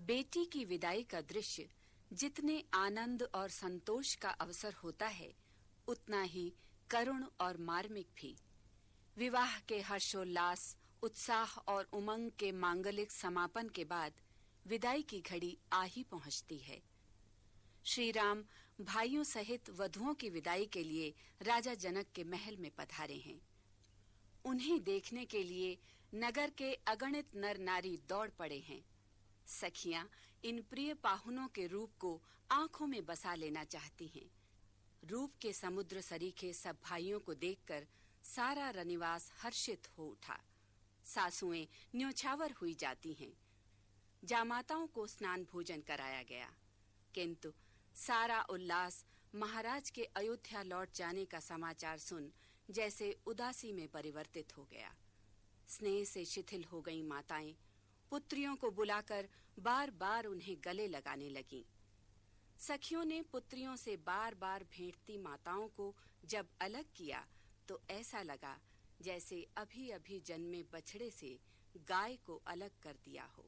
बेटी की विदाई का दृश्य जितने आनंद और संतोष का अवसर होता है, उतना ही करुण और मार्मिक भी। विवाह के हर्षोल्लास, उत्साह और उमंग के मांगलिक समापन के बाद विदाई की घड़ी आ ही पहुंचती है। श्री राम भाइयों सहित वधुओं की विदाई के लिए राजा जनक के महल में पधारे हैं। उन्हें देखने के लिए नगर के अगणित नर नारी दौड़ पड़े हैं। सखियां इन प्रिय पाहुनों के रूप को आंखों में बसा लेना चाहती हैं। रूप के समुद्र सरीखे सब भाइयों को देखकर सारा रनिवास हर्षित हो उठा। सासुएं न्योछावर हुई जाती हैं। जामाताओं को स्नान भोजन कराया गया, किंतु सारा उल्लास महाराज के अयोध्या लौट जाने का समाचार सुन जैसे उदासी में परिवर्तित हो गया। स्नेह से शिथिल हो गईं माताएं पुत्रियों को बुलाकर बार-बार उन्हें गले लगाने लगीं। सखियों ने पुत्रियों से बार-बार भेंटती माताओं को जब अलग किया तो ऐसा लगा जैसे अभी-अभी जन्मे बछड़े से गाय को अलग कर दिया हो।